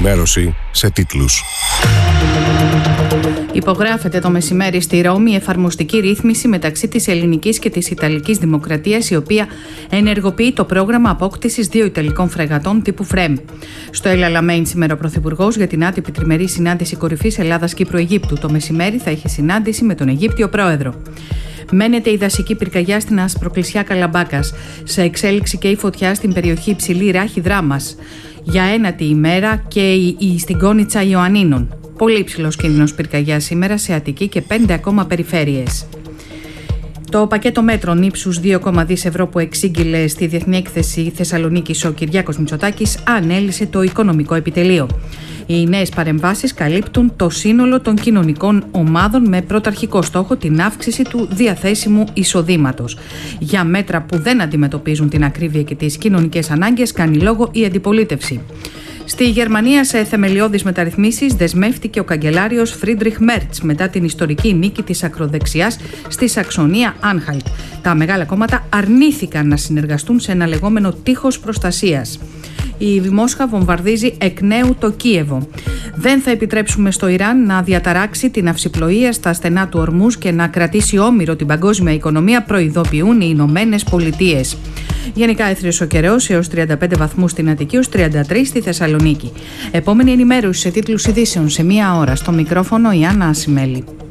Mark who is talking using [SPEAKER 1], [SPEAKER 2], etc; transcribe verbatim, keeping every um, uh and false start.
[SPEAKER 1] ενημέρωση σε τίτλους.
[SPEAKER 2] Υπογράφεται το μεσημέρι στη Ρώμη εφαρμοστική ρύθμιση μεταξύ της ελληνικής και της ιταλικής δημοκρατίας, η οποία ενεργοποιεί το πρόγραμμα απόκτησης δύο ιταλικών φρεγατών τύπου ΦΡΕΜ. Στο El Alamein σήμερα ο Πρωθυπουργός για την άτυπη τριμερή συνάντηση κορυφής Ελλάδας-Κύπρου-Αιγύπτου. Το μεσημέρι θα έχει συνάντηση με τον Αιγύπτιο Πρόεδρο. Μένεται η δασική πυρκαγιά στην Ασπροκλεισιά Καλαμπάκας. Σε εξέλιξη και η φωτιά στην περιοχή Υψηλή Ράχη Δράμας. Για ένατη ημέρα και η, η στην Κόνιτσα Ιωαννίνων. Πολύ υψηλός κίνδυνος πυρκαγιάς σήμερα σε Αττική και πέντε ακόμα περιφέρειες. Το πακέτο μέτρων ύψους δύο κόμμα δύο ευρώ που εξήγηλε στη Διεθνή Έκθεση Θεσσαλονίκης ο Κυριάκος Μητσοτάκης ανέλυσε το οικονομικό επιτελείο. Οι νέες παρεμβάσεις καλύπτουν το σύνολο των κοινωνικών ομάδων με πρωταρχικό στόχο την αύξηση του διαθέσιμου εισοδήματος. Για μέτρα που δεν αντιμετωπίζουν την ακρίβεια και τις κοινωνικές ανάγκες κάνει λόγο η αντιπολίτευση. Στη Γερμανία, σε θεμελιώδεις μεταρρυθμίσεις, δεσμεύτηκε ο καγκελάριος Φρίντριχ Μέρτς μετά την ιστορική νίκη της ακροδεξιάς στη Σαξονία Άνχαλτ. Τα μεγάλα κόμματα αρνήθηκαν να συνεργαστούν σε ένα λεγόμενο τείχος προστασίας. Η Μόσχα βομβαρδίζει εκ νέου το Κίεβο. Δεν θα επιτρέψουμε στο Ιράν να διαταράξει την ναυσιπλοεία στα στενά του Ορμούζ και να κρατήσει όμηρο την παγκόσμια οικονομία, προειδοποιούν οι Ηνωμένες Πολιτείες. Γενικά έθριος ο καιρός έως τριάντα πέντε βαθμούς στην Αττική, ως τριάντα τρεις στη Θεσσαλονίκη. Επόμενη ενημέρωση σε τίτλους ειδήσεων σε μία ώρα. Στο μικρόφωνο η Άννα Ασημέλη.